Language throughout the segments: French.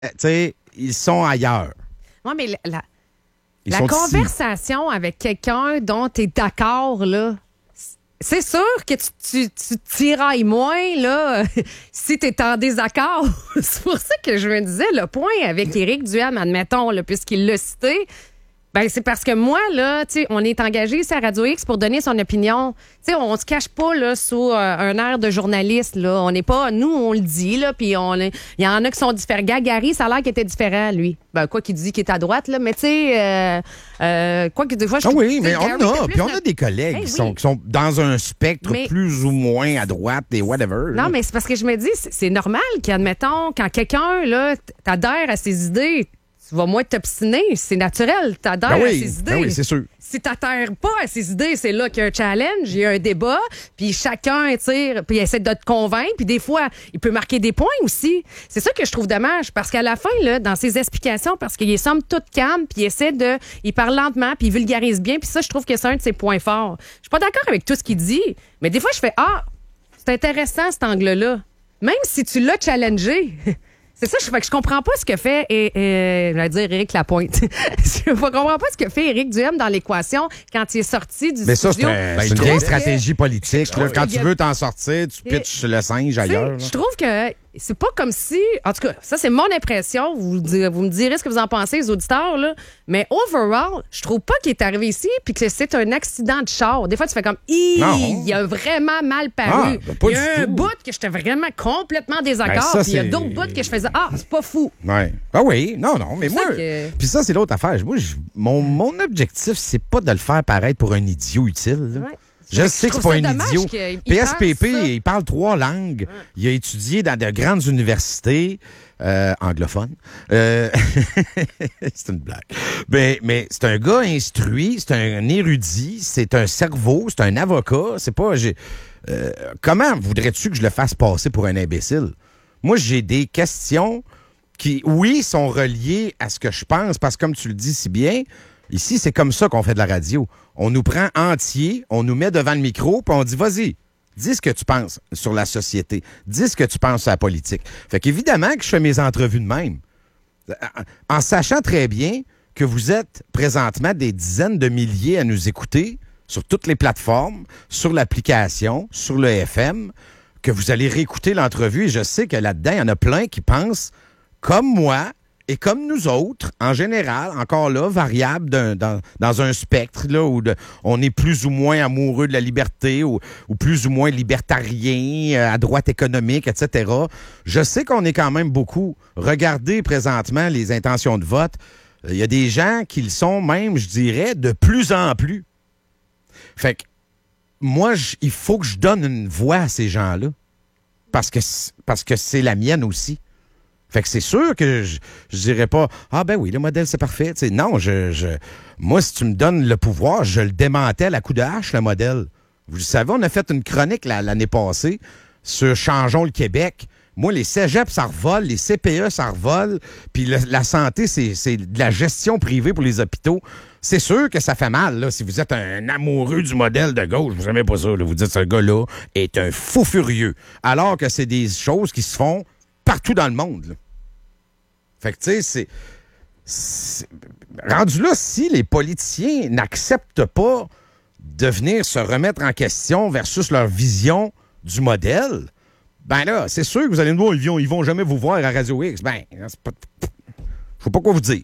ils sont ailleurs. Oui, mais Ils la sont conversation avec quelqu'un dont tu es d'accord, là, c'est sûr que tu tirailles moins là, si tu es en désaccord. C'est pour ça que je me disais, le point avec Éric Duhem, admettons, là, puisqu'il l'a cité, ben c'est parce que moi, là, tu sais, on est engagé ici à Radio X pour donner son opinion. Tu sais, on se cache pas là sous un air de journaliste. Là. On n'est pas, nous, on le dit, là, puis il y en a qui sont différents. Gary, ça a l'air qu'il était différent, lui. Ben, quoi qu'il dit qu'il est à droite, là, mais tu sais, quoi que des fois, je trouve oui, mais on a des collègues qui sont dans un spectre plus ou moins à droite et whatever. Non, mais c'est parce que je me dis, c'est normal qu'admettons, quand quelqu'un, là, t'adhère à ses idées, tu vas moins t'obstiner. C'est naturel. T'adhères à ses idées. Ben oui, c'est sûr. Si t'adhères pas à ses idées, c'est là qu'il y a un challenge, il y a un débat, puis chacun tire, puis essaie de te convaincre, puis des fois, il peut marquer des points aussi. C'est ça que je trouve dommage, parce qu'à la fin, là, dans ses explications, parce qu'il est somme toute calme, puis il parle lentement, puis il vulgarise bien, puis ça, je trouve que c'est un de ses points forts. Je suis pas d'accord avec tout ce qu'il dit, mais des fois, je fais, c'est intéressant cet angle-là. Même si tu l'as challengé. C'est ça, je comprends pas ce que fait, je vais dire Éric Lapointe. Je comprends pas ce que fait Éric Duhem dans l'équation quand il est sorti du mais studio. Mais ça, c'est une vieille stratégie politique. Là. Quand tu veux t'en sortir, tu pitches le singe ailleurs. Je trouve que c'est pas comme si... En tout cas, ça, c'est mon impression. Vous me direz ce que vous en pensez, les auditeurs. Là. Mais overall, je trouve pas qu'il est arrivé ici puis que c'est un accident de char. Des fois, tu fais comme... Il a vraiment mal paru. Il y a un bout que j'étais vraiment complètement désaccord. Puis il y a d'autres bouts que je faisais... c'est pas fou. Ouais. Ah oui, non, mais moi... Puis ça, c'est l'autre affaire. Moi, mon objectif, c'est pas de le faire paraître pour un idiot utile. Ouais. Je sais que c'est pas un idiot. PSPP, il parle 3 langues. Ouais. Il a étudié dans de grandes universités anglophones. C'est une blague. Mais c'est un gars instruit, c'est un érudit, c'est un cerveau, c'est un avocat. C'est pas... comment voudrais-tu que je le fasse passer pour un imbécile? Moi, j'ai des questions qui, oui, sont reliées à ce que je pense, parce que comme tu le dis si bien, ici, c'est comme ça qu'on fait de la radio. On nous prend entier, on nous met devant le micro, puis on dit, vas-y, dis ce que tu penses sur la société, dis ce que tu penses sur la politique. Fait qu'évidemment que je fais mes entrevues de même, en sachant très bien que vous êtes présentement des dizaines de milliers à nous écouter sur toutes les plateformes, sur l'application, sur le FM, que vous allez réécouter l'entrevue, et je sais que là-dedans, il y en a plein qui pensent comme moi, et comme nous autres, en général, encore là, variable dans un spectre là, où on est plus ou moins amoureux de la liberté ou plus ou moins libertarien, à droite économique, etc. Je sais qu'on est quand même beaucoup. Regardez présentement les intentions de vote. Il y a des gens qui le sont même, je dirais, de plus en plus. Fait que moi, il faut que je donne une voix à ces gens-là. Parce que c'est la mienne aussi. Fait que c'est sûr que je dirais pas « Ah ben oui, le modèle, c'est parfait. » T'sais, non, moi, si tu me donnes le pouvoir, je le démantèle à coups de hache, le modèle. Vous le savez, on a fait une chronique l'année passée sur « Changeons le Québec ». Moi, les cégeps, ça revole, les CPE, ça revole, puis la santé, c'est de la gestion privée pour les hôpitaux. C'est sûr que ça fait mal, là, si vous êtes un amoureux du modèle de gauche. Vous n'aimez pas ça, là. Vous dites, ce gars-là est un fou furieux. Alors que c'est des choses qui se font partout dans le monde, là. Fait que, tu sais, c'est... Rendu là, si les politiciens n'acceptent pas de venir se remettre en question versus leur vision du modèle, ben là, c'est sûr que vous allez nous voir, ils vont jamais vous voir à Radio X. Ben, c'est pas... Je sais pas quoi vous dire.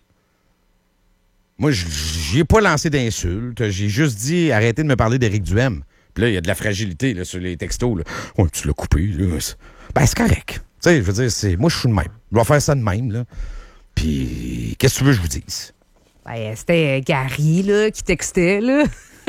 Moi, j'y ai pas lancé d'insultes. J'ai juste dit, arrêtez de me parler d'Éric Duhem. Puis là, il y a de la fragilité là, sur les textos. Là. Oh, tu l'as coupé. Là. Ben, c'est correct. Tu sais, je veux dire, moi, je suis de même. Je dois faire ça de même, là. Puis, qu'est-ce que tu veux que je vous dise? Ben, c'était Gary, là, qui textait, là.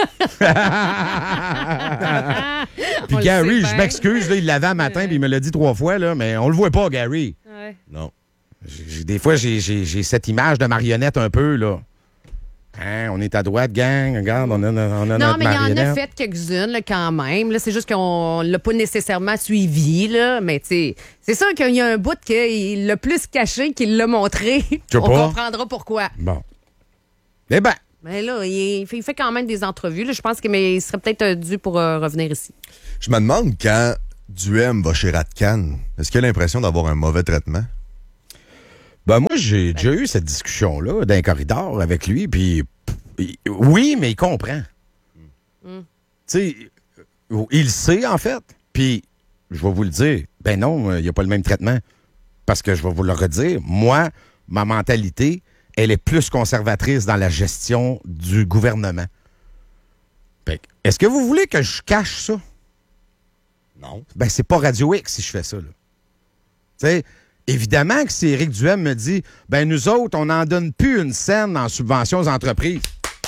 Puis Gary, je m'excuse, là, il l'avait un matin, puis il me l'a dit 3 fois, là, mais on le voit pas, Gary. Ouais. Non. Des fois, j'ai cette image de marionnette un peu, là. Hein, on est à droite, gang. Regarde, on a notre marionnette. Non, mais il y en a fait quelques-unes, là, quand même. Là, c'est juste qu'on l'a pas nécessairement suivi, là. Mais, tu sais, c'est sûr qu'il y a un bout qu'il l'a plus caché qu'il l'a montré. On comprendra pourquoi. Bon. Eh ben. Mais là, il fait quand même des entrevues. Là. Je pense qu'il serait peut-être dû pour revenir ici. Je me demande quand Duhem va chez Ratcan, est-ce qu'il a l'impression d'avoir un mauvais traitement? Ben moi, j'ai déjà eu cette discussion-là d'un corridor avec lui, puis oui, mais il comprend. Tu sais, il sait, en fait, puis je vais vous le dire, ben non, il n'y a pas le même traitement. Parce que je vais vous le redire, moi, ma mentalité, elle est plus conservatrice dans la gestion du gouvernement. Est-ce que vous voulez que je cache ça? Non. Ben, c'est pas Radio X si je fais ça, là. Tu sais, évidemment que si Éric Duhem me dit, ben nous autres, on n'en donne plus une scène en subventions aux entreprises.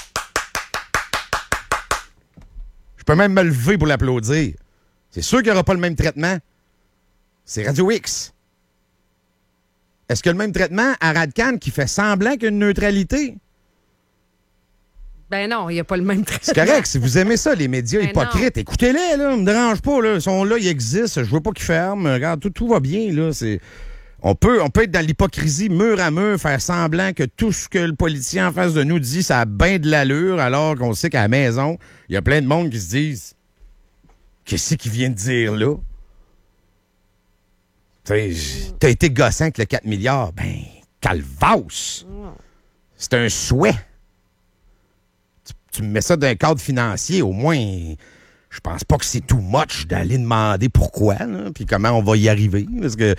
Je peux même me lever pour l'applaudir. C'est sûr qu'il n'y aura pas le même traitement. C'est Radio X. Est-ce que le même traitement à Radcan qui fait semblant qu'il y a une neutralité? Ben non, il n'y a pas le même traitement. C'est correct. Si vous aimez ça, les médias hypocrites, écoutez-les, là. Ne me dérange pas, là. Ils sont là, ils existent. Je veux pas qu'ils ferment. Regarde, tout va bien, là. On peut être dans l'hypocrisie mur à mur, faire semblant que tout ce que le politicien en face de nous dit, ça a bien de l'allure, alors qu'on sait qu'à la maison, il y a plein de monde qui se disent qu'est-ce qu'il vient de dire là? T'as été gossant avec le 4 milliards. Ben, calvasse! C'est un souhait. Tu me mets ça dans un cadre financier, au moins, je pense pas que c'est too much d'aller demander pourquoi, puis comment on va y arriver. Parce que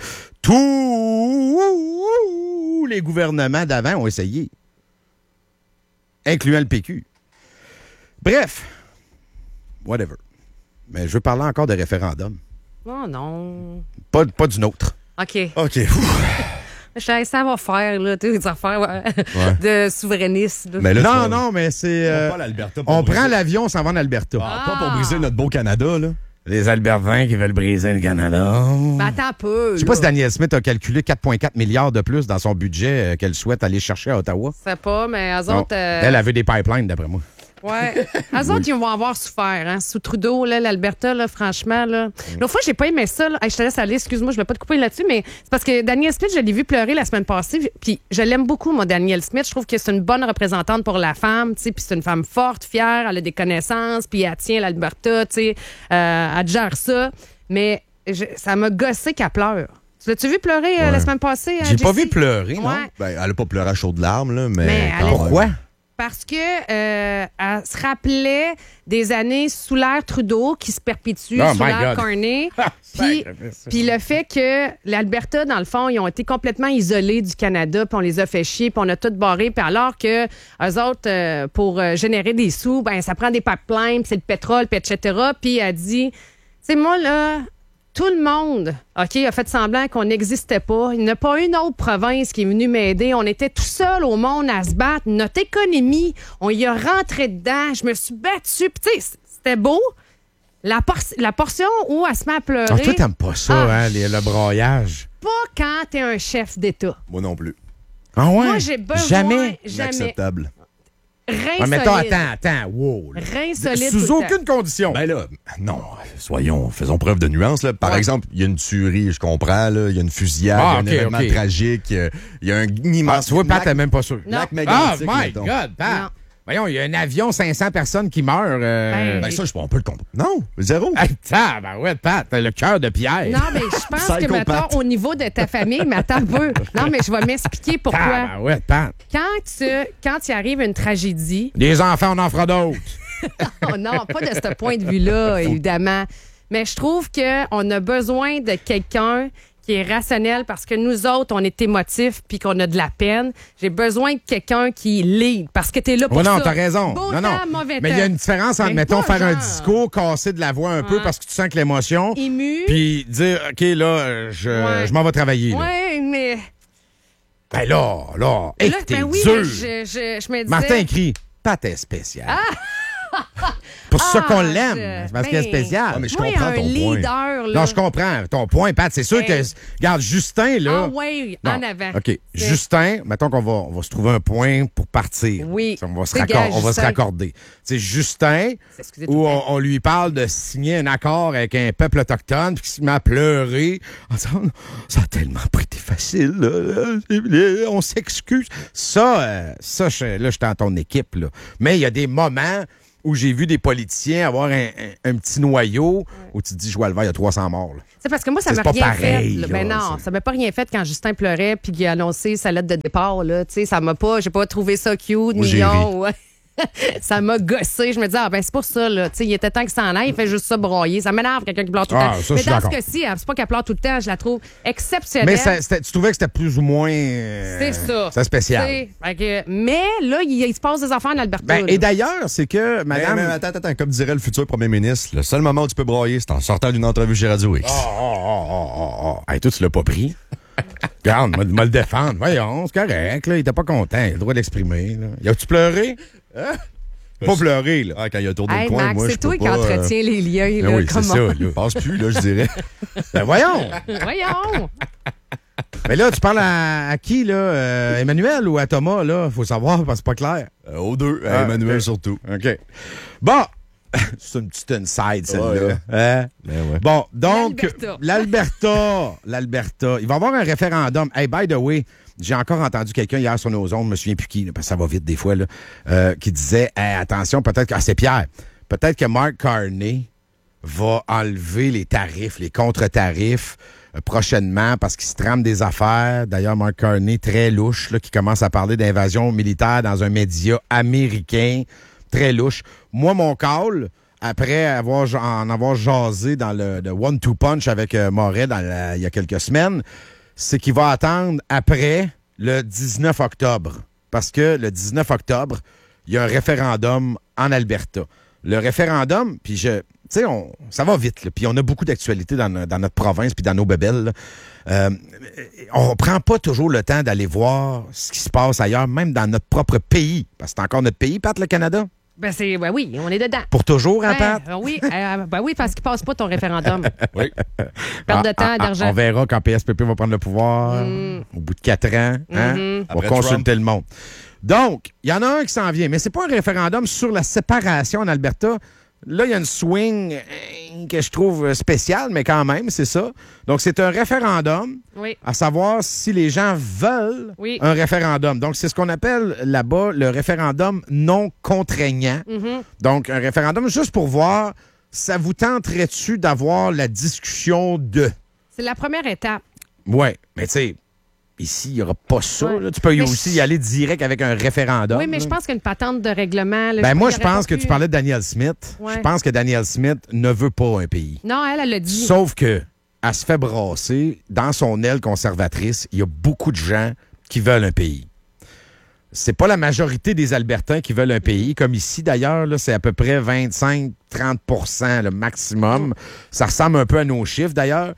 tous les gouvernements d'avant ont essayé, incluant le PQ. Bref, whatever. Mais je veux parler encore de référendum. Oh non. Pas d'une autre. OK. OK. Ça va faire, là, des affaires de souverainistes. Mais là, non, mais c'est... on prend l'avion, on s'en va en Alberta. Pas pour briser notre beau Canada, là. Les Albertains qui veulent briser le Canada. Ben, attends un peu. Je sais pas si Danielle Smith a calculé 4,4 milliards de plus dans son budget qu'elle souhaite aller chercher à Ottawa. Je sais pas, mais eux autres... Elle avait des pipelines, d'après moi. Ouais. Eux autres, ils vont avoir souffert, hein. Sous Trudeau, là, l'Alberta, là, franchement, là. L'autre fois, j'ai pas aimé ça, là. Hey, je te laisse aller, excuse-moi, je vais pas te couper là-dessus, mais c'est parce que Danielle Smith, je l'ai vu pleurer la semaine passée, puis je l'aime beaucoup, moi, Danielle Smith. Je trouve que c'est une bonne représentante pour la femme, tu sais, puis c'est une femme forte, fière, elle a des connaissances, puis elle tient l'Alberta, tu sais, elle gère ça. Mais ça m'a gossé qu'elle pleure. Tu l'as-tu vu pleurer la semaine passée? J'ai pas vu pleurer, non? Ben, elle a pas pleuré à chaudes larmes, là, mais pourquoi? Parce que elle se rappelait des années sous l'ère Trudeau qui se perpétuent sous l'ère Carney. Puis le fait que l'Alberta, dans le fond, ils ont été complètement isolés du Canada, puis on les a fait chier, puis on a tout barré. Puis alors que eux autres, pour générer des sous, ben ça prend des pipelines, puis c'est le pétrole, puis etc. Puis elle dit, tu sais, moi, là... Tout le monde, OK, a fait semblant qu'on n'existait pas. Il n'y a pas une autre province qui est venue m'aider. On était tout seul au monde à se battre. Notre économie, on y a rentré dedans. Je me suis battue. Puis, tu sais, c'était beau. La portion où elle se met à pleurer... Ah, toi, t'aimes pas ça, hein, le broyage? Pas quand t'es un chef d'État. Moi non plus. Ah ouais? Moi, j'ai besoin... Jamais. Inacceptable. Rein mais solide. Attends, wow. Rein solide. Sous aucune condition. Ben là, non, faisons preuve de nuance. Là. Par exemple, il y a une tuerie, je comprends, là, il y a une fusillade, il y a un événement tragique, il y a un immense... tu vois, Pat, t'es même pas sûr. Lac mégalithique, my God, Pat! Voyons, il y a un avion, 500 personnes qui meurent. Ben ça, on peut le comprendre. Non, zéro. Attends, ben ouais, Pat, t'as le cœur de pierre. Non, mais je pense que, mettons, au niveau de ta famille, mais attends un peu. Non, mais je vais m'expliquer pourquoi. Ben ouais, Pat. Quand il arrive une tragédie... Des enfants, on en fera d'autres. Oh non, pas de ce point de vue-là, évidemment. Mais je trouve qu'on a besoin de quelqu'un qui est rationnel parce que nous autres, on est émotifs puis qu'on a de la peine. J'ai besoin de quelqu'un qui lead parce que t'es là pour ça. Non, t'as raison. Beau non. temps, mauvais mais il y a une différence entre, mettons, faire un discours, casser de la voix un peu parce que tu sens que l'émotion... Ému. Puis dire, OK, là, je m'en vais travailler. Oui, mais... Ben là, ben oui, dur. Je me disais... Martin crie, Pat est spécial. Pour ça qu'on l'aime. C'est parce qu'elle est spéciale. Mais je comprends ton leader, point. Non, je comprends ton point, Pat. C'est sûr que... Regarde, Justin, là... Ah oui, en avant. OK. Justin, mettons qu'on va se trouver un point pour partir. Oui. On va se raccorder. C'est Justin, où on lui parle de signer un accord avec un peuple autochtone, puis qu'il se met à pleurer en disant « Ça a tellement pas été facile, là. On s'excuse. » Ça, là, j'étais dans ton équipe, là. Mais il y a des moments... où j'ai vu des politiciens avoir un petit noyau où tu te dis, je vois le vert, il y a 300 morts. C'est parce que moi, ça m'a rien fait. Ben non, ça m'a pas rien fait quand Justin pleurait puis qu'il a annoncé sa lettre de départ. Là. Ça m'a pas, j'ai pas trouvé ça cute, mignon. Ça m'a gossé. Je me dis, c'est pour ça, là. Il était temps qu'il s'en aille, il fait juste ça broyer. Ça m'énerve, quelqu'un qui pleure tout le temps. Ça, mais dans ce cas-ci, c'est pas qu'elle pleure tout le temps, je la trouve exceptionnelle. Mais tu trouvais que c'était plus ou moins. C'est ça. C'est spécial. Mais là, il se passe des affaires en Alberta. Et d'ailleurs, c'est que, madame. Mais attends, comme dirait le futur premier ministre, le seul moment où tu peux broyer, c'est en sortant d'une entrevue chez Radio X. Hey, toi, tu l'as pas pris? Regarde, m'a le défendre. Voyons, c'est correct, là. Il était pas content. Il a le droit d'exprimer. Là. As-tu pleuré? Pas pleurer, là. Quand il a tourné le coin, Max, moi, c'est toi qui entretiens les liens, là. Oui, c'est ça, là. Passe plus, là, je dirais. Voyons! Voyons! Mais là, tu parles à qui, là? Emmanuel ou à Thomas, là? Faut savoir, parce que c'est pas clair. Aux deux, à Emmanuel surtout. OK. Bon! C'est une petite inside, celle-là. Ouais. Bon, donc, l'Alberta. Il va y avoir un référendum. Hey, by the way, j'ai encore entendu quelqu'un hier sur nos ondes, je me souviens plus qui, parce que ça va vite des fois, là, qui disait, attention, peut-être que... c'est Pierre. Peut-être que Mark Carney va enlever les tarifs, les contre-tarifs prochainement parce qu'il se trame des affaires. D'ailleurs, Mark Carney, très louche, là, qui commence à parler d'invasion militaire dans un média américain. Très louche. Moi, mon call, après en avoir jasé dans le One-Two Punch avec Moret il y a quelques semaines, c'est qu'il va attendre après le 19 octobre. Parce que le 19 octobre, il y a un référendum en Alberta. Le référendum, puis ça va vite, là, puis on a beaucoup d'actualités dans notre province puis dans nos bébelles. On prend pas toujours le temps d'aller voir ce qui se passe ailleurs, même dans notre propre pays. Parce que c'est encore notre pays, Pat, le Canada. Oui, on est dedans. Pour toujours, hein, Pat? Oui, parce qu'il passe pas ton référendum. Oui. Perte de temps, d'argent. On verra quand PSPP va prendre le pouvoir, au bout de 4 ans. Hein? On va consulter le monde. Donc, il y en a un qui s'en vient, mais c'est pas un référendum sur la séparation en Alberta. Là, il y a une swing que je trouve spéciale, mais quand même, c'est ça. Donc, c'est un référendum, à savoir si les gens veulent un référendum. Donc, c'est ce qu'on appelle là-bas le référendum non contraignant. Donc, un référendum juste pour voir, ça vous tenterait-tu d'avoir la discussion de... C'est la première étape. Oui, mais tu sais... Ici, il n'y aura pas ça. Là. Tu peux aussi y aller direct avec un référendum. Oui, mais je pense qu'il y a une patente de règlement. Moi, je pense que tu parlais de Danielle Smith. Ouais. Je pense que Danielle Smith ne veut pas un pays. Non, elle l'a dit. Sauf que elle se fait brasser. Dans son aile conservatrice, il y a beaucoup de gens qui veulent un pays. C'est pas la majorité des Albertains qui veulent un pays. Comme ici, d'ailleurs, là, c'est à peu près 25-30 % le maximum. Ça ressemble un peu à nos chiffres, d'ailleurs.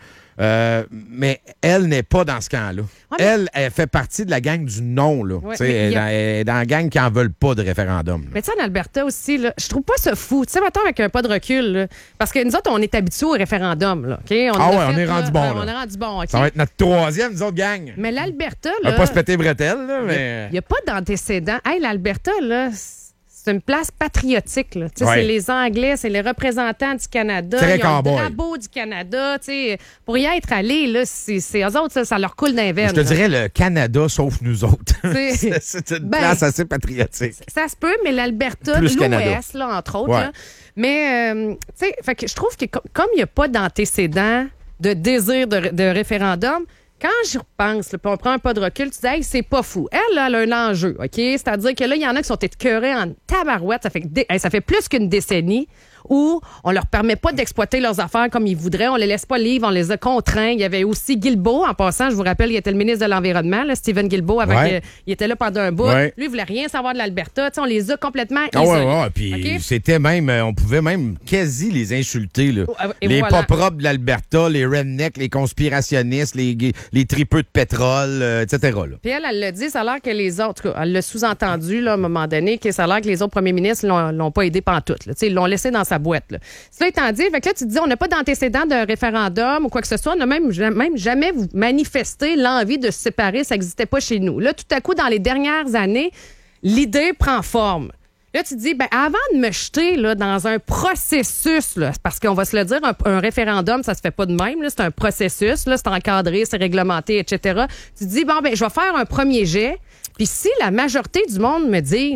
Mais elle n'est pas dans ce camp-là. Ouais, elle fait partie de la gang du non. Là. Ouais, elle est dans la gang qui n'en veulent pas de référendum. Là. Mais tu sais, en Alberta aussi, là, je trouve pas ça fou. Tu sais, mettons avec un pas de recul. Là, parce que nous autres, on est habitués au référendum. Là, okay? On est rendu bon. On est rendu bon. Okay? Ça va être notre 3e, nous autres, gang. Mais l'Alberta, là... On va pas se péter bretelles, là, mais... Il n'y a pas d'antécédent. Hey, l'Alberta, là... C'est une place patriotique. Là. C'est les Anglais, c'est les représentants du Canada. Très ils ont le drapeau du Canada. Pour y être allés, là, c'est eux autres, ça leur coule d'un veine. Je te dirais le Canada, sauf nous autres. C'est une place assez patriotique. Ça se peut, mais l'Alberta, l'Ouest, là, entre autres. Là. Mais, fait que je trouve que comme il n'y a pas d'antécédent de désir de référendum, quand j'y repense, puis on prend un pas de recul, tu dis, hey, c'est pas fou. Elle a un enjeu, OK? C'est-à-dire que là, il y en a qui sont écœurés en tabarouette. Ça fait plus qu'une décennie où on leur permet pas d'exploiter leurs affaires comme ils voudraient. On les laisse pas libres, on les a contraints. Il y avait aussi Guilbeault, en passant, je vous rappelle, il était le ministre de l'Environnement, là, Stephen Guilbeault, il était là pendant un bout. Ouais. Lui, il voulait rien savoir de l'Alberta. On les a complètement isolés. Puis c'était même, on pouvait même quasi les insulter. Là. Les pas propres de l'Alberta, les rednecks, les conspirationnistes, les tripeux de pétrole, etc. Puis elle l'a dit, ça a l'air que les autres, elle l'a sous-entendu là, à un moment donné, que ça a l'air que les autres premiers ministres l'ont pas aidé pantoute. Là. Ils l'ont laissé dans sa boîte. Là. Cela étant dit, fait que là, tu te dis, on n'a pas d'antécédent d'un référendum ou quoi que ce soit. On n'a même jamais manifesté l'envie de se séparer. Ça n'existait pas chez nous. Là, tout à coup, dans les dernières années, l'idée prend forme. Là, tu te dis, avant de me jeter là, dans un processus, là, parce qu'on va se le dire, un référendum, ça se fait pas de même. Là, c'est un processus, là, c'est encadré, c'est réglementé, etc. Tu te dis, je vais faire un premier jet. Puis si la majorité du monde me dise,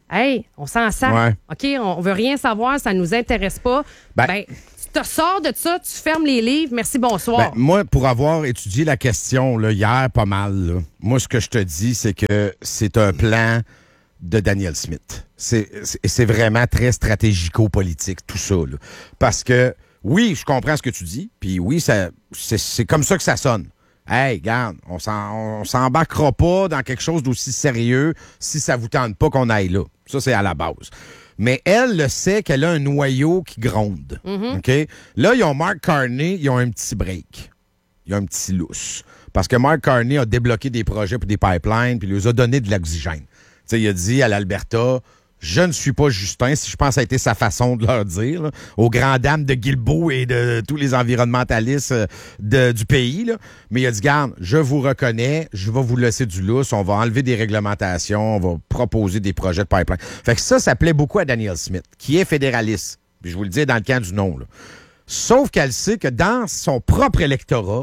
hey, on s'en sert. Ouais. OK, on veut rien savoir, ça nous intéresse pas. Ben, tu te sors de ça, tu fermes les livres, merci, bonsoir. Moi, pour avoir étudié la question là, hier pas mal, là, moi, ce que je te dis, c'est que c'est un plan de Danielle Smith. C'est vraiment très stratégico-politique, tout ça. Là. Parce que, oui, je comprends ce que tu dis, puis oui, c'est comme ça que ça sonne. Hey, regarde, on s'embarquera pas dans quelque chose d'aussi sérieux si ça vous tente pas qu'on aille là. Ça, c'est à la base. Mais elle le sait qu'elle a un noyau qui gronde. Mm-hmm. OK? Là, ils ont Mark Carney, ils ont un petit break. Ils ont un petit lousse. Parce que Mark Carney a débloqué des projets pour des pipelines puis il leur a donné de l'oxygène. T'sais, il a dit à l'Alberta, je ne suis pas Justin, si je pense que ça a été sa façon de leur dire, là, aux grandes dames de Guilbeault et de tous les environnementalistes du pays. Là. Mais il a dit, garde, je vous reconnais, je vais vous laisser du lousse, on va enlever des réglementations, on va proposer des projets de pipeline. Fait que ça plaît beaucoup à Danielle Smith, qui est fédéraliste. Puis je vous le dis dans le camp du non. Là. Sauf qu'elle sait que dans son propre électorat,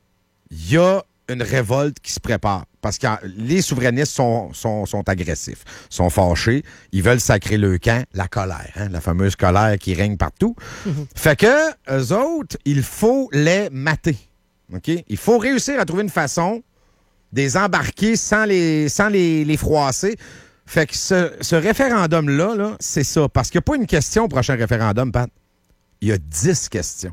il y a une révolte qui se prépare. Parce que les souverainistes sont agressifs, sont fâchés, ils veulent sacrer le camp, la colère, hein, la fameuse colère qui règne partout. Fait que, eux autres, il faut les mater. Okay? Il faut réussir à trouver une façon de les embarquer sans les froisser. Fait que ce référendum-là, là, c'est ça. Parce qu'il n'y a pas une question au prochain référendum, Pat. Il y a 10 questions.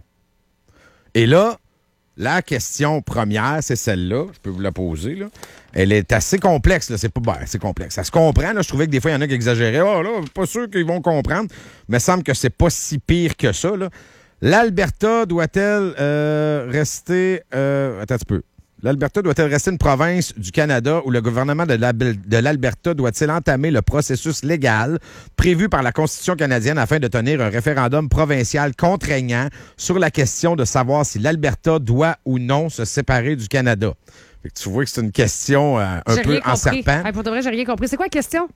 Et là, la question première, c'est celle-là. Je peux vous la poser. Là. Elle est assez complexe. Là. C'est complexe. Ça se comprend. Là. Je trouvais que des fois, il y en a qui exagéraient. Oh là, pas sûr qu'ils vont comprendre. Mais il semble que c'est pas si pire que ça. Là. L'Alberta doit-elle rester... attends un petit peu. L'Alberta doit-elle rester une province du Canada où le gouvernement de l'Alberta doit-il entamer le processus légal prévu par la Constitution canadienne afin de tenir un référendum provincial contraignant sur la question de savoir si l'Alberta doit ou non se séparer du Canada? Fait que tu vois que c'est une question un peu en serpent. Pour de vrai, j'ai rien compris. C'est quoi la question?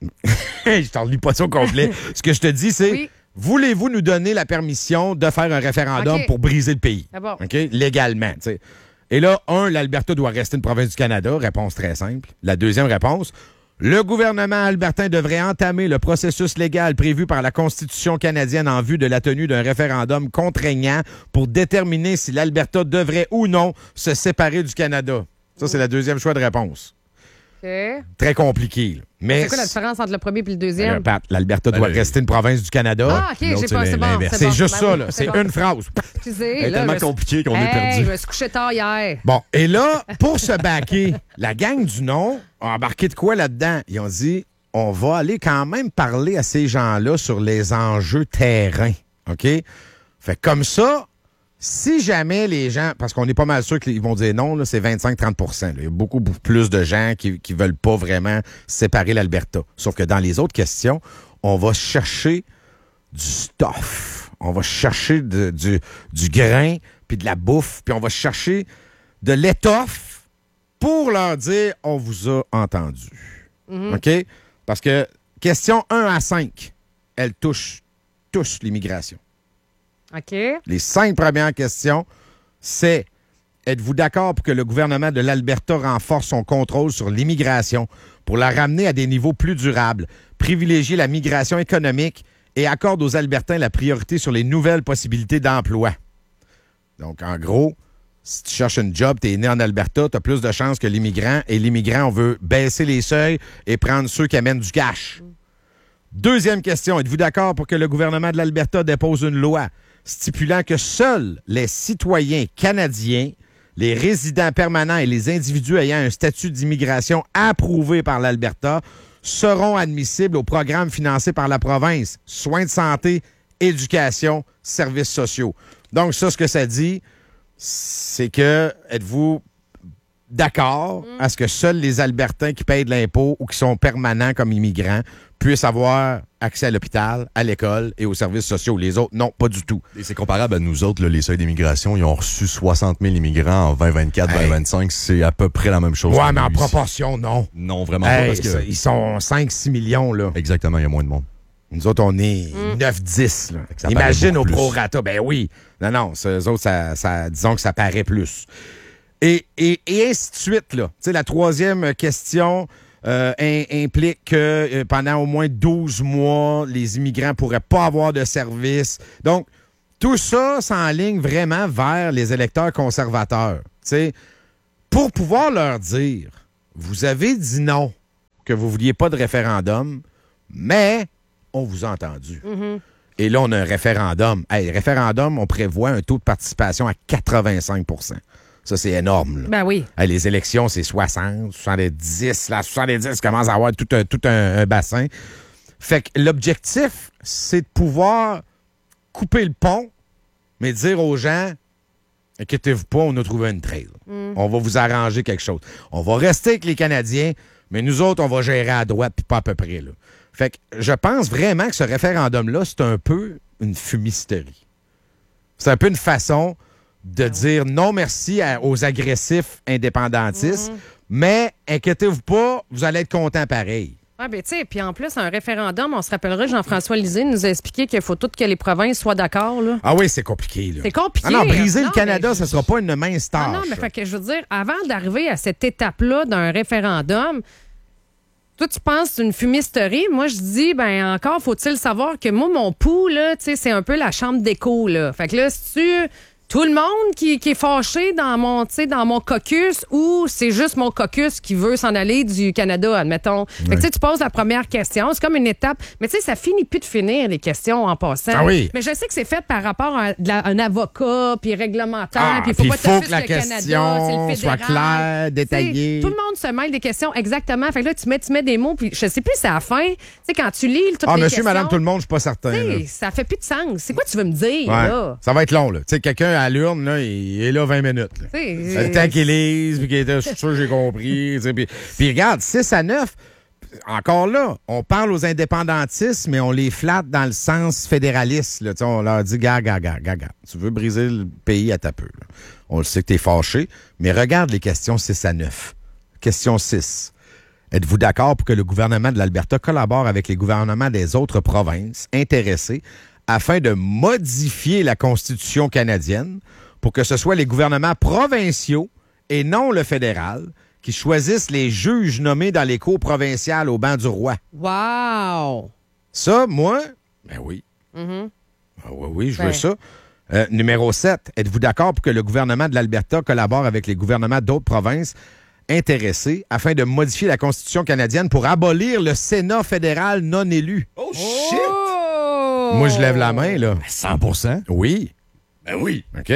Je t'en lis pas ça au complet. Ce que je te dis, c'est... Oui. Voulez-vous nous donner la permission de faire un référendum pour briser le pays? Ah bon. Okay? Légalement, tu sais. Et là, l'Alberta doit rester une province du Canada. Réponse très simple. La deuxième réponse, le gouvernement albertain devrait entamer le processus légal prévu par la Constitution canadienne en vue de la tenue d'un référendum contraignant pour déterminer si l'Alberta devrait ou non se séparer du Canada. Ça, c'est la deuxième choix de réponse. Okay. Très compliqué. Là. Mais c'est quoi la différence entre le premier et le deuxième? L'Alberta doit rester une province du Canada. Ah, OK, j'ai pas, c'est bon. C'est juste ça, là. C'est une phrase. C'est tellement compliqué qu'on est perdu. Je me suis couché tard hier. Bon, et là, pour se baquer, la gang du non a embarqué de quoi là-dedans? Ils ont dit, on va aller quand même parler à ces gens-là sur les enjeux terrain. OK? Fait comme ça, si jamais les gens, parce qu'on est pas mal sûr qu'ils vont dire non, là, c'est 25-30 %. Il y a beaucoup plus de gens qui veulent pas vraiment séparer l'Alberta. Sauf que dans les autres questions, on va chercher du stuff. On va chercher du grain, puis de la bouffe, puis on va chercher de l'étoffe pour leur dire on vous a entendu. Mm-hmm. OK? Parce que question 1 à 5, elle touche l'immigration. OK. Les 5 premières questions, c'est êtes-vous d'accord pour que le gouvernement de l'Alberta renforce son contrôle sur l'immigration pour la ramener à des niveaux plus durables, privilégier la migration économique et accorde aux Albertains la priorité sur les nouvelles possibilités d'emploi? Donc, en gros, si tu cherches une job, tu es né en Alberta, tu as plus de chances que l'immigrant. Et l'immigrant, on veut baisser les seuils et prendre ceux qui amènent du cash. Deuxième question, êtes-vous d'accord pour que le gouvernement de l'Alberta dépose une loi stipulant que seuls les citoyens canadiens, les résidents permanents et les individus ayant un statut d'immigration approuvé par l'Alberta seront admissibles au programme financé par la province, soins de santé, éducation, services sociaux. Donc, ça, ce que ça dit, c'est que êtes-vous d'accord à ce que seuls les Albertains qui payent de l'impôt ou qui sont permanents comme immigrants puissent avoir accès à l'hôpital, à l'école et aux services sociaux. Les autres, non, pas du tout. Et c'est comparable à nous autres, là, les seuils d'immigration. Ils ont reçu 60 000 immigrants en 2024, 2025. C'est à peu près la même chose. Ouais, mais en proportion, non. Non, vraiment pas. Parce que... Ils sont 5-6 millions, là. Exactement, il y a moins de monde. Nous autres, on est 9-10. Là. Imagine au prorata. Ben oui. Non, eux autres, disons que ça paraît plus. Et ainsi de suite, là. Tu sais, la troisième question... implique que pendant au moins 12 mois, les immigrants ne pourraient pas avoir de service. Donc, tout ça s'enligne vraiment vers les électeurs conservateurs. T'sais, pour pouvoir leur dire, vous avez dit non, que vous ne vouliez pas de référendum, mais on vous a entendu. Mm-hmm. Et là, on a un référendum. Hey, référendum, on prévoit un taux de participation à 85 %. Ça, c'est énorme. Là. Ben oui. Hey, les élections, c'est 60, 70. Là, 70 commence à avoir tout un bassin. Fait que l'objectif, c'est de pouvoir couper le pont, mais dire aux gens, inquiétez-vous pas, on a trouvé une trail. On va vous arranger quelque chose. On va rester avec les Canadiens, mais nous autres, on va gérer à droite, puis pas à peu près. Là. Fait que je pense vraiment que ce référendum-là, c'est un peu une fumisterie. C'est un peu une façon de dire non merci aux agressifs indépendantistes, mais inquiétez-vous pas, vous allez être contents pareil. Ah ben tu sais, puis en plus, un référendum, on se rappellera, Jean-François Lisée nous a expliqué qu'il faut toutes que les provinces soient d'accord. Là. Ah oui, c'est compliqué. Là. C'est compliqué. Alors, briser le Canada, ce ne sera pas une mince tâche. Non, mais fait que je veux dire, avant d'arriver à cette étape-là d'un référendum, toi, tu penses que c'est une fumisterie. Moi, je dis, ben encore, faut-il savoir que moi, mon pouls, là, tu sais, c'est un peu la chambre d'écho, là. Fait que là, si tu... Tout le monde qui est fâché dans mon caucus ou c'est juste mon caucus qui veut s'en aller du Canada, admettons. Fait que tu poses la première question, c'est comme une étape. Mais tu sais, ça finit plus de finir, les questions en passant. Ah oui. Mais je sais que c'est fait par rapport à un avocat, puis réglementaire, puis il faut que la question soit claire, détaillée. Tout le monde se mêle des questions, exactement. Fait que là, tu mets des mots, puis je sais plus, c'est à la fin. Tu sais, quand tu lis toutes les monsieur, questions... madame, tout le monde, je suis pas certain. Ça fait plus de sens. C'est quoi tu veux me dire, là? Ça va être long, là. Tu sais, quelqu'un à l'urne, là, il est là 20 minutes. Le temps qu'il lise, puis qu'il était sûr que j'ai compris. Puis regarde, 6-9, encore là, on parle aux indépendantistes, mais on les flatte dans le sens fédéraliste. Là. On leur dit, gaga. Tu veux briser le pays à ta peu. Là. On le sait que t'es fâché, mais regarde les questions 6-9. Question 6. Êtes-vous d'accord pour que le gouvernement de l'Alberta collabore avec les gouvernements des autres provinces intéressées afin de modifier la Constitution canadienne pour que ce soit les gouvernements provinciaux et non le fédéral qui choisissent les juges nommés dans les cours provinciales au banc du roi? Wow! Ça, moi, ben oui. Mm-hmm. Oui, je veux ça. Numéro 7. Êtes-vous d'accord pour que le gouvernement de l'Alberta collabore avec les gouvernements d'autres provinces intéressés afin de modifier la Constitution canadienne pour abolir le Sénat fédéral non élu? Oh, shit! Moi, je lève la main, là. 100%? Oui. Ben oui. OK.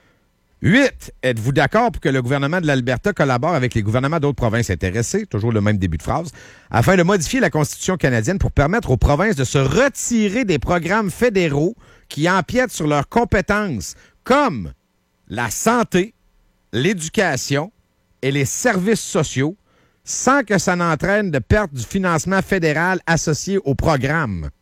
8. Êtes-vous d'accord pour que le gouvernement de l'Alberta collabore avec les gouvernements d'autres provinces intéressées, toujours le même début de phrase, afin de modifier la Constitution canadienne pour permettre aux provinces de se retirer des programmes fédéraux qui empiètent sur leurs compétences, comme la santé, l'éducation et les services sociaux, sans que ça n'entraîne de perte du financement fédéral associé au programme?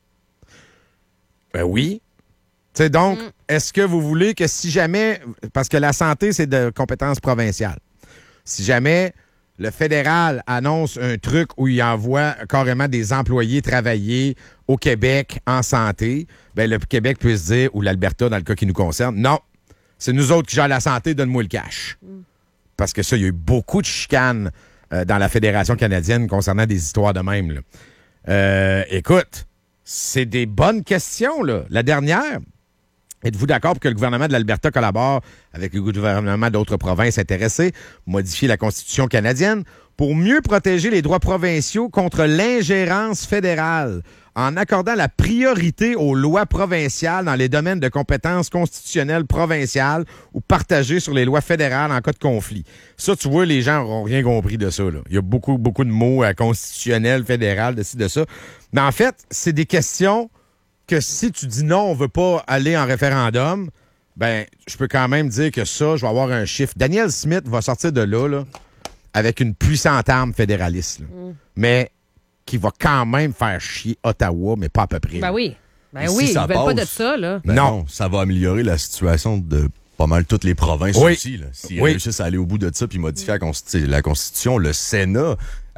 Ben oui. T'sais, donc, est-ce que vous voulez que si jamais, parce que la santé, c'est de compétence provinciale, si jamais le fédéral annonce un truc où il envoie carrément des employés travailler au Québec en santé, ben le Québec peut se dire, ou l'Alberta dans le cas qui nous concerne, non, c'est nous autres qui gèrent la santé, donne-moi le cash. Parce que ça, il y a eu beaucoup de chicanes dans la Fédération canadienne concernant des histoires de même. Là. Écoute, c'est des bonnes questions, là. La dernière, êtes-vous d'accord pour que le gouvernement de l'Alberta collabore avec le gouvernement d'autres provinces intéressées, modifier la Constitution canadienne pour mieux protéger les droits provinciaux contre l'ingérence fédérale en accordant la priorité aux lois provinciales dans les domaines de compétences constitutionnelles provinciales ou partagées sur les lois fédérales en cas de conflit? Ça, tu vois, les gens n'auront rien compris de ça. Là. Il y a beaucoup de mots constitutionnels, fédéral, de ci, de ça. Mais en fait, c'est des questions que si tu dis non, on veut pas aller en référendum, ben, je peux quand même dire que ça, je vais avoir un chiffre. Daniel Smith va sortir de là, avec une puissante arme fédéraliste. Là. Mais qui va quand même faire chier Ottawa, mais pas à peu près. Ben oui. Ben oui, ils ne veulent pas de ça, là. Ben non, ça va améliorer la situation de pas mal toutes les provinces aussi. S'ils réussissent à aller au bout de ça puis modifier la Constitution, le Sénat,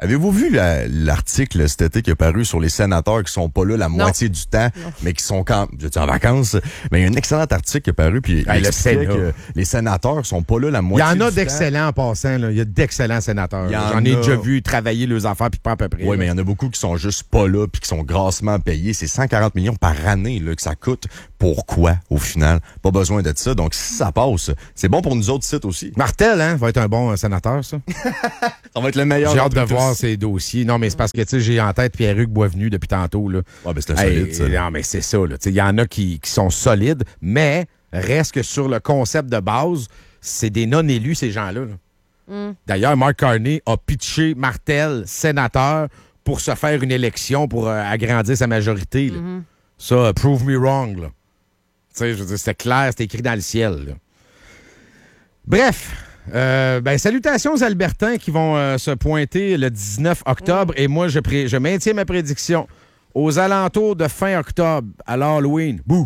Avez-vous vu l'article cet été qui est paru sur les sénateurs qui sont pas là la moitié du temps, mais qui sont en vacances? Mais il y a un excellent article qui est paru, puis il explique que les sénateurs sont pas là la moitié du temps. Il y en a d'excellents en passant, là. Il y a d'excellents sénateurs. J'en ai déjà vu travailler leurs affaires, puis pas à peu près. Oui, mais il y en a beaucoup qui sont juste pas là, puis qui sont grassement payés. C'est 140 millions par année là, que ça coûte. Pourquoi, au final? Pas besoin de ça. Donc, si ça passe, c'est bon pour nous autres sites aussi. Martel, hein, va être un bon sénateur, ça. Ça va être le meilleur. J'ai hâte de voir ces dossiers. Non, mais c'est parce que, tu sais, j'ai en tête Pierre-Hugues Boisvenu depuis tantôt, là. Ouais, ben c'est solide, ça. Non, mais c'est ça, là. Tu sais, il y en a qui sont solides, mais reste que sur le concept de base, c'est des non-élus, ces gens-là, là. D'ailleurs, Mark Carney a pitché Martel, sénateur, pour se faire une élection, pour agrandir sa majorité, là. Ça, prove me wrong, là. Tu sais, je veux dire, c'était clair, c'était écrit dans le ciel, là. Bref, salutations aux Albertains qui vont se pointer le 19 octobre. Et moi, je maintiens ma prédiction. Aux alentours de fin octobre, à l'Halloween, bouh!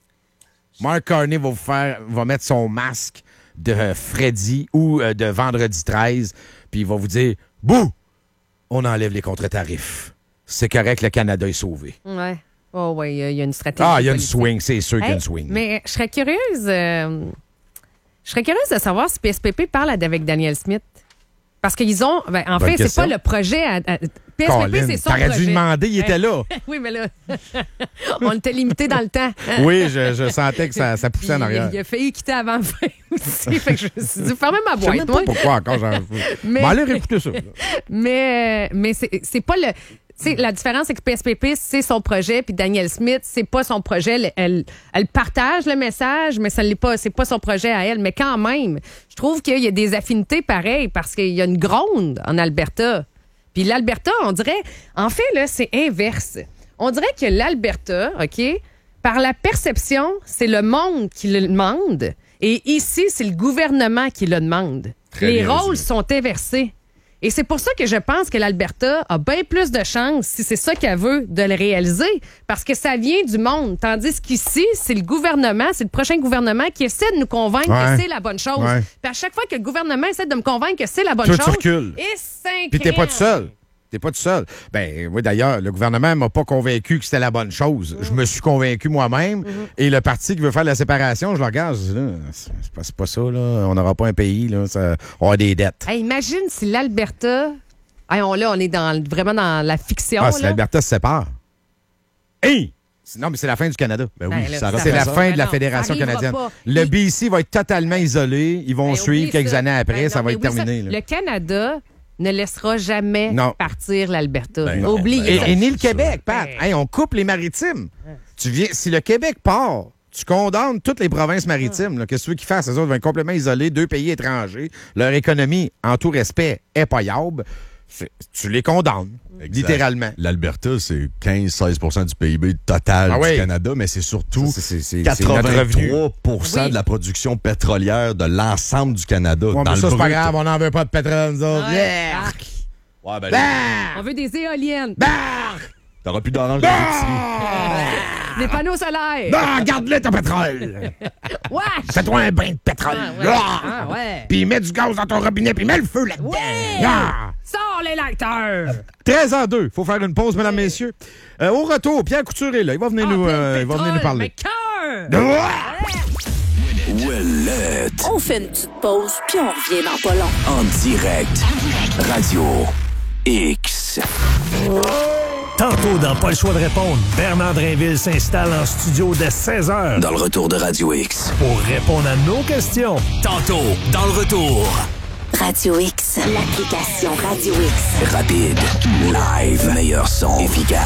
Mark Carney va mettre son masque de Freddy ou de Vendredi 13, puis il va vous dire, bouh! On enlève les contre-tarifs. C'est correct, le Canada est sauvé. Ouais. Oh, oui, il y a une stratégie. Ah, il y a une swing, c'est sûr qu'il y a une swing. Mais je serais curieuse. Je serais curieuse de savoir si PSPP parle avec Daniel Smith. Parce qu'ils ont... en fait, c'est pas le projet... PSPP, Colin, c'est son projet. T'aurais dû demander, il était là. Oui, mais là, on était limité dans le temps. Oui, je sentais que ça poussait en arrière. Il a failli quitter avant la fin aussi. Fait que je me suis dit, fermez ma boîte. Je sais même pas pourquoi encore. Mais allez réécouter ça. Mais c'est pas le... T'sais, la différence, c'est que PSPP, c'est son projet, puis Daniel Smith, c'est pas son projet. Elle partage le message, mais ça l'est pas, c'est pas son projet à elle. Mais quand même, je trouve qu'il y a des affinités pareilles parce qu'il y a une gronde en Alberta. Puis l'Alberta, on dirait... En fait, là, c'est inverse. On dirait que l'Alberta, OK, par la perception, c'est le monde qui le demande. Et ici, c'est le gouvernement qui le demande. Les rôles sont inversés. Et c'est pour ça que je pense que l'Alberta a bien plus de chances, si c'est ça qu'elle veut, de le réaliser, parce que ça vient du monde. Tandis qu'ici, c'est le gouvernement, c'est le prochain gouvernement qui essaie de nous convaincre que c'est la bonne chose. Ouais. Puis à chaque fois que le gouvernement essaie de me convaincre que c'est la bonne chose, tu recules. Et c'est puis t'es pas tout seul. T'es pas tout seul. Ben oui, d'ailleurs, le gouvernement m'a pas convaincu que c'était la bonne chose. Je me suis convaincu moi-même. Et le parti qui veut faire la séparation, je le regarde, je dis là, c'est pas ça, là. On n'aura pas un pays, là. On a des dettes. Hey, imagine si l'Alberta... on est vraiment dans la fiction. Si l'Alberta se sépare. Hey! Non, mais c'est la fin du Canada. Ben oui, c'est la fin de la Fédération canadienne. Pas. Le BC va être totalement isolé. Ils vont suivre quelques années après. Ça va être terminé. Le Canada... ne laissera jamais partir l'Alberta. Oubliez ça. Et ni le Québec, Pat. Hey, on coupe les maritimes. Si le Québec part, tu condamnes toutes les provinces maritimes. Qu'est-ce que tu veux qu'ils fassent? Les autres vont être complètement isolés, 2 pays étrangers. Leur économie, en tout respect, est payable. Tu les condamnes, littéralement. L'Alberta, c'est 15-16 du PIB total du Canada, mais c'est surtout 83 de la production pétrolière de l'ensemble du Canada. Ouais, mais ça, c'est pas grave, on n'en veut pas de pétrole, nous autres. On veut des éoliennes. T'auras plus d'orange des panneaux solaires. Non, garde-le ton pétrole. Fais-toi un bain de pétrole. Puis mets du gaz dans ton robinet, puis mets le feu là-dedans. Sors les lighters. 13h02. Faut faire une pause, mesdames, messieurs. Au retour, Pierre Couture est là. Il va venir nous parler. On fait une petite pause, puis on revient dans pas long. En direct, Radio X. Tantôt, dans Pas le choix de répondre, Bernard Drainville s'installe en studio dès 16h. Dans le retour de Radio X. Pour répondre à nos questions. Tantôt, dans le retour. Radio X, l'application Radio X. Rapide, live, meilleur son, efficace.